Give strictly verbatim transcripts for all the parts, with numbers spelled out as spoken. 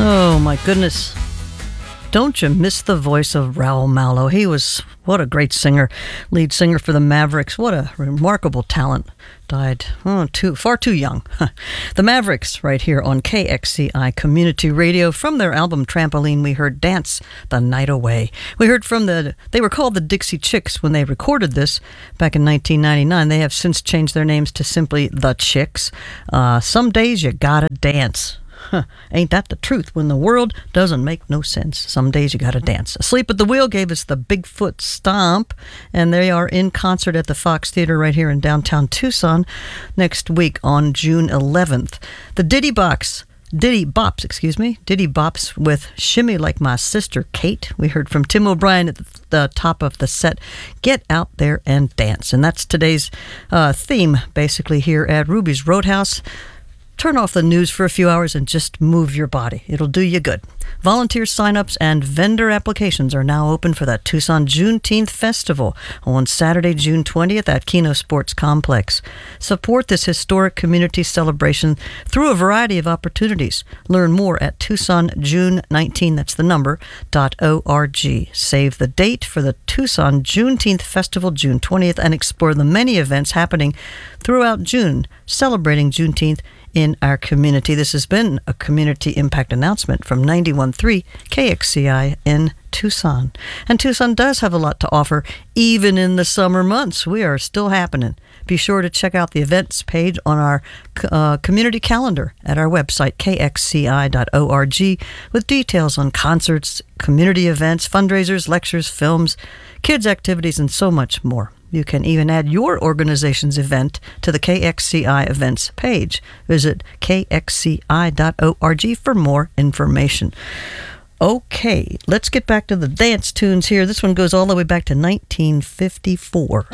Oh, my goodness. Don't you miss the voice of Raul Malo? He was, what a great singer, lead singer for the Mavericks. What a remarkable talent. Died oh, too, far too young. The Mavericks, right here on K X C I Community Radio. From their album Trampoline, we heard Dance the Night Away. We heard from the, they were called the Dixie Chicks when they recorded this back in nineteen ninety-nine. They have since changed their names to simply The Chicks. Uh, some days you gotta dance. Huh, ain't that the truth? When the world doesn't make no sense, some days you gotta dance. Asleep at the Wheel gave us the Bigfoot Stomp, and they are in concert at the Fox Theater right here in downtown Tucson next week on June eleventh. The Diddy Box, Diddy Bops, excuse me, Diddy Bops with Shimmy Like My Sister Kate. We heard from Tim O'Brien at the top of the set. Get out there and dance, and that's today's uh, theme, basically, here at Ruby's Roadhouse. Turn off the news for a few hours and just move your body. It'll do you good. Volunteer sign-ups and vendor applications are now open for the Tucson Juneteenth Festival on Saturday, June twentieth at Keno Sports Complex. Support this historic community celebration through a variety of opportunities. Learn more at Tucson June nineteenth, that's the number, dot org. Save the date for the Tucson Juneteenth Festival, June twentieth, and explore the many events happening throughout June, celebrating Juneteenth in our community. This has been a community impact announcement from ninety-one point three K X C I in Tucson. And Tucson does have a lot to offer, even in the summer months. We are still happening. Be sure to check out the events page on our uh, community calendar at our website, K X C I dot org, with details on concerts, community events, fundraisers, lectures, films, kids' activities, and so much more. You can even add your organization's event to the K X C I events page. Visit K X C I dot org for more information. Okay, let's get back to the dance tunes here. This one goes all the way back to nineteen fifty-four.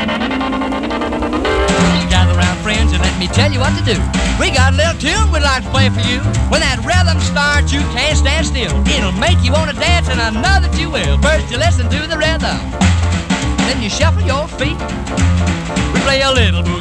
Gather around, friends, and let me tell you what to do. We got a little tune we'd like to play for you. When that rhythm starts, you can't stand still. It'll make you want to dance, and I know that you will. First you listen to the rhythm, then you shuffle your feet. We play a little boogie